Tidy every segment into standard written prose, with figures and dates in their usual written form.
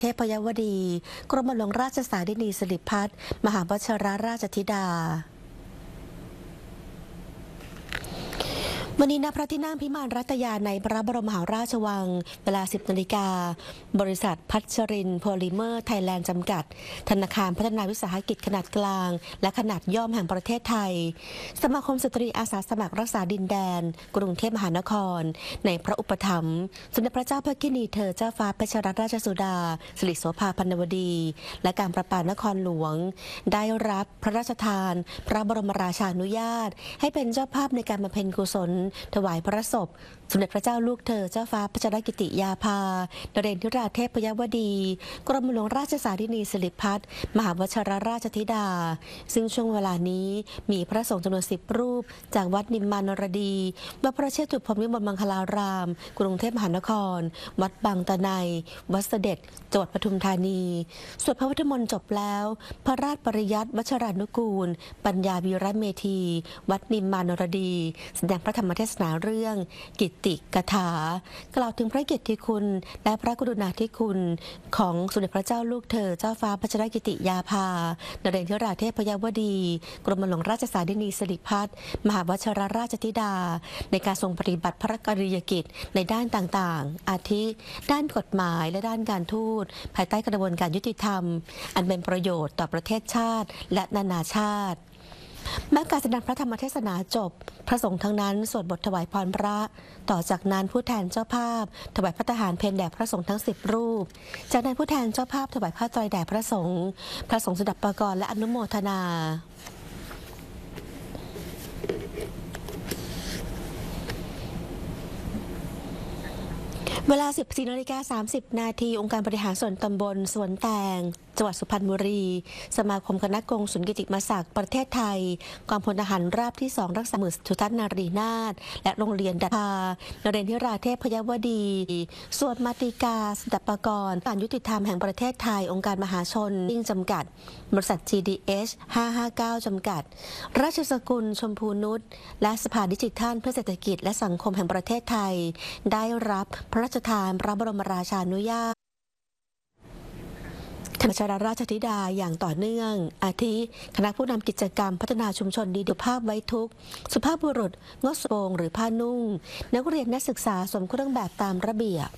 เทพยวดีกรมหลวงราชสารินีสิริพัฒน์มหาวชิรราชธิดาวันนี้ณพระที่นั่งพิมานรัตยาในพระบรมมหาราชวังเวลา 10 นาฬิกาบริษัทพัชรินโพลิเมอร์ไทยแลนด์จำกัดธนาคารพัฒนาวิสาหกิจขนาดกลางและขนาดย่อมแห่งประเทศไทยสมาคมสตรีอาสาสมัครรักษาดินแดนกรุงเทพมหานครในพระอุปถัมภ์สมเด็จพระเจ้าพระกินีเธอเจ้าฟ้าเพชรรัตนราชสุดาสิริโสภาพันวดีและการประปานครหลวงได้รับพระราชทานพระบรมราชานุญาตให้เป็นเจ้าภาพในการบำเพ็ญกุศลถวายพระศพสมเด็จพระเจ้าลูกเธอเจ้าฟ้าพัชรกิติยาภานเรนทิราเทพยวดีกรมหลวงราชสารินีสิริพัฒน์มหาวชิรราชธิดาซึ่งช่วงเวลานี้มีพระสงฆ์จำนวน10 รูปจากวัดนิมมานรดีวัดพระเชตุพนวิมลมังคลารามกรุงเทพมหานครวัดบางตะไนวัดเสด็จจังหวัดปทุมธานีสวดพระพุทธมนต์จบแล้วพระราชปริยัติวชรานุกูลปัญญาวีระเมธีวัดนิมมานรดีแสดงพระธรรมเทศนาเรื่องกิตติกถากล่าวถึงพระเกียรติคุณและพระกรุณาธิคุณของสมเด็จพระเจ้าลูกเธอเจ้าฟ้าพัชรกิติยาภานเรนทิราเทพยวดีกรมหลวงราชสารินีสิริพัฒน์มหาวชิรราชธิดาในการทรงปฏิบัติพระกรณียกิจในด้านต่างๆอาทิด้านกฎหมายและด้านการทูตภายใต้กระบวนการยุติธรรมอันเป็นประโยชน์ต่อประเทศชาติและนานาชาติเมื่อการแสดงพระธรรมเทศนาจบพระสงฆ์ทั้งนั้นสวดบทถวายพรพระต่อจากนั้นผู้แทนเจ้าภาพถวายพระทหารเพลแด่พระสงฆ์ทั้ง10 รูปจากนั้นผู้แทนเจ้าภาพถวายผ้าไตรแด่พระสงฆ์สดับประกรณ์และอนุโมทนาเวลา 14:30 น.องค์การบริหารส่วนตำบลสวนแตงจังหวัดสุพรรณบุรีสมาคมคณะกงสุลกิติมศักดิ์ประเทศไทยกองพลทหารราบที่ 2รักษาหมื่นสุทัศน์นารีนาถและโรงเรียนดัชนเรนทิราเทพยวดีสวดมาติกาสดับประกรณ์ศาลยุติธรรมแห่งประเทศไทยองค์การมหาชนยิ่งจำกัดบริษัท GDH 559 จำกัดราชสกุลชมพูนุชและสภาดิจิทัลเพื่อเศรษฐกิจและสังคมแห่งประเทศไทยได้รับพระราชทานพระบรมราชานุญาตธรรมชาติราชธิดาอย่างต่อเนื่องอาทิคณะผู้นำกิจกรรมพัฒนาชุมชนดีสุภาพไว้ทุกข์สุภาพบุรุษงดโปงหรือผ้านุ่งนักเรียนนักศึกษาสวมเครื่องแบบตามระเบียบ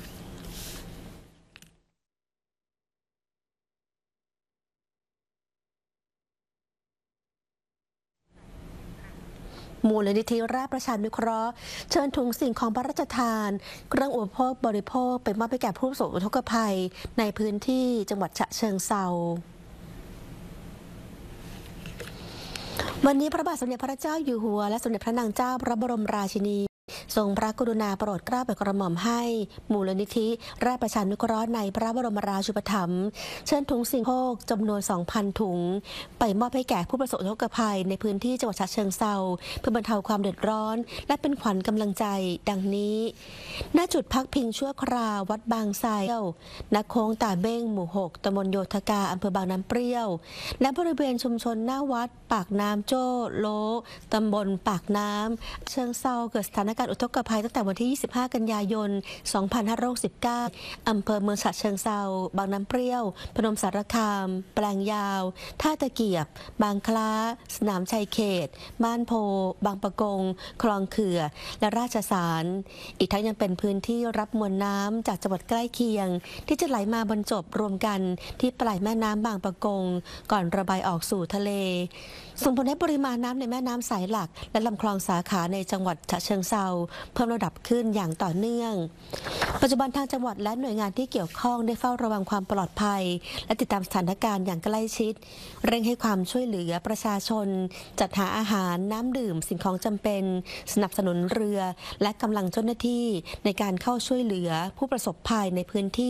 มูลนิธิราชประชานุเคราะห์เชิญถุงสิ่งของพระราชทานเครื่องอุปโภคบริโภคไปมอบให้แก่ผู้ประสบอุทกภัยในพื้นที่จังหวัดฉะเชิงเทราวันนี้พระบาทสมเด็จพระเจ้าอยู่หัวและสมเด็จพระนางเจ้าพระบรมราชินีทรงพระกรุณาโปรดเกล้าโปรดกระหม่อมให้มูลนิธิราชประชานุเคราะห์ในพระบรมราชูปถัมภ์เชิญถุงสิ่งของจำนวน 2,000 ถุงไปมอบให้แก่ผู้ประสบอุทกภัยในพื้นที่จังหวัดฉะเชิงเทราเพื่อบรรเทาความเดือดร้อนและเป็นขวัญกำลังใจดังนี้ณจุดพักพิงชั่วคราววัดบางไทรณโค้งตาเบ้งหมู่ 6 ตำบลโยธกาอำเภอบางน้ำเปรี้ยวและบริเวณชุมชนหน้าวัดปากน้ำโจ้โลตำบลปากน้ำเชิงเทราเกิดสถานการณ์อุทกภัยตั้งแต่วันที่ 25 กันยายน 2569 อำเภอเมืองฉะเชิงเทราบางน้ำเปรี้ยวพนมสารคามแปลงยาวท่าตะเกียบบางคล้าสนามชัยเขตบ้านโพบางปะกงคลองเขื่อและราชสารอีกทั้งยังเป็นพื้นที่รับมวลน้ำจากจังหวัดใกล้เคียงที่จะไหลมาบรรจบรวมกันที่ปลายแม่น้ำบางปะกงก่อนระบายออกสู่ทะเลส่งผลให้ปริมาณน้ำในแม่น้ำสายหลักและลำคลองสาขาในจังหวัดฉะเชิงเทราเพิ่มระดับขึ้นอย่างต่อเนื่องปัจจุบันทางจังหวัดและหน่วยงานที่เกี่ยวข้องได้เฝ้าระวังความปลอดภัยและติดตามสถานการณ์อย่างใกล้ชิดเร่งให้ความช่วยเหลือประชาชนจัดหาอาหารน้ำดื่มสิ่งของจำเป็นสนับสนุนเรือและกำลังเจ้าหน้าที่ในการเข้าช่วยเหลือผู้ประสบภัยในพื้นที่